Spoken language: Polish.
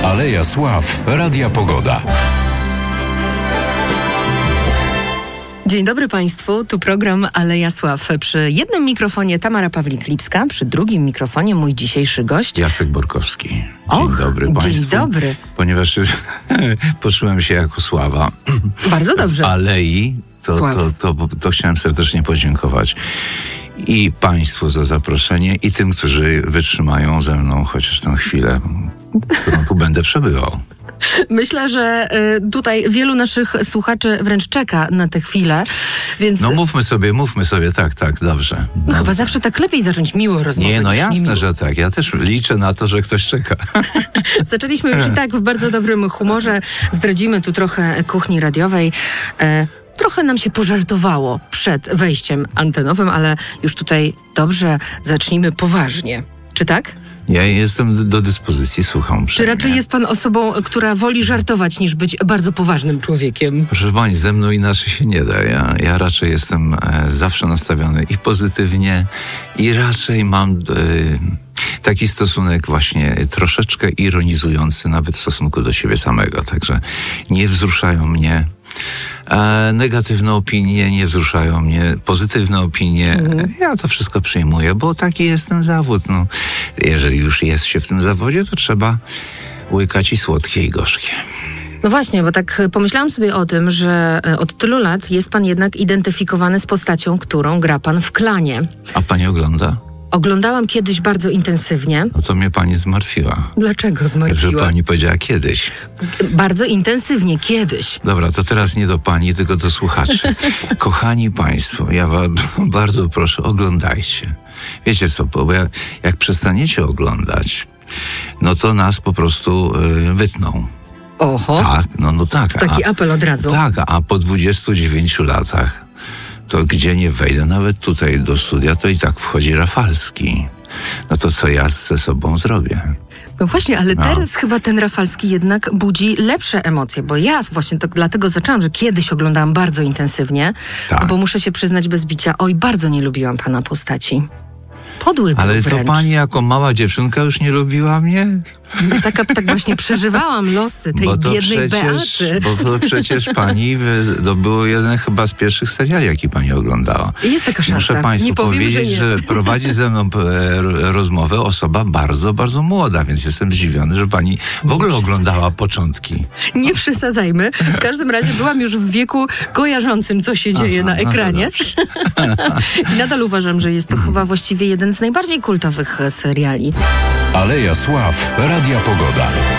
Aleja Sław Radia Pogoda. Dzień dobry Państwu, tu program Aleja Sław. Przy jednym mikrofonie Tamara Pawlik-Lipska, przy drugim mikrofonie mój dzisiejszy gość Jacek Borkowski. Dzień dobry Państwu. Dzień dobry. Ponieważ poczułem się jako Sława Bardzo dobrze. w Alei, to chciałem serdecznie podziękować i Państwu za zaproszenie i tym, którzy wytrzymają ze mną chociaż tę chwilę, którą tu będę przebywał. Myślę, że tutaj wielu naszych słuchaczy wręcz czeka na tę chwilę, więc... No mówmy sobie, tak, dobrze. No chyba zawsze tak lepiej zacząć miło rozmowę. Nie, no jasne, że tak. Ja też liczę na to, że ktoś czeka. Zaczęliśmy już i tak w bardzo dobrym humorze. Zdradzimy tu trochę kuchni radiowej. Trochę nam się pożartowało przed wejściem antenowym, ale już tutaj dobrze, zacznijmy poważnie. Czy tak? Ja jestem do dyspozycji, słucham. Czy raczej jest pan osobą, która woli żartować, niż być bardzo poważnym człowiekiem? Proszę pani, ze mną inaczej się nie da. Ja raczej jestem zawsze nastawiony i pozytywnie, i raczej mam taki stosunek właśnie troszeczkę ironizujący nawet w stosunku do siebie samego. Także nie wzruszają mnie negatywne opinie, nie wzruszają mnie pozytywne opinie. Ja to wszystko przyjmuję, bo taki jest ten zawód. No, jeżeli już jest się w tym zawodzie, to trzeba łykać i słodkie, i gorzkie. No właśnie, bo tak pomyślałam sobie o tym, że od tylu lat jest pan jednak identyfikowany z postacią, którą gra pan w Klanie. A pani ogląda? Oglądałam kiedyś bardzo intensywnie. No to mnie pani zmartwiła. Dlaczego zmartwiła? Że pani powiedziała kiedyś. Bardzo intensywnie, kiedyś. Dobra, to teraz nie do pani, tylko do słuchaczy. Kochani państwo, ja was bardzo proszę, oglądajcie. Wiecie co, bo jak przestaniecie oglądać, no to nas po prostu wytną. Oho. Tak, no tak. Taki apel od razu. Tak, a po 29 latach to gdzie nie wejdę, nawet tutaj do studia, to i tak wchodzi Rafalski. No to co ja ze sobą zrobię? No właśnie, ale teraz chyba ten Rafalski jednak budzi lepsze emocje, bo ja właśnie dlatego zaczęłam, że kiedyś oglądałam bardzo intensywnie, tak. Bo muszę się przyznać bez bicia, bardzo nie lubiłam pana postaci. Podły był Ale wręcz. to pani jako mała dziewczynka już nie lubiła mnie? Tak właśnie przeżywałam losy tej biednej Beaty. Bo to przecież pani, to było jeden chyba z pierwszych seriali, jaki pani oglądała. Jest taka szansa. Muszę państwu nie powiem, powiedzieć, że prowadzi ze mną rozmowę osoba bardzo, bardzo młoda, więc jestem zdziwiony, że pani w ogóle oglądała początki. Nie przesadzajmy. W każdym razie byłam już w wieku kojarzącym, co się dzieje na ekranie. I nadal uważam, że jest to chyba właściwie jeden z najbardziej kultowych seriali. Aleja Sław Radia Pogoda.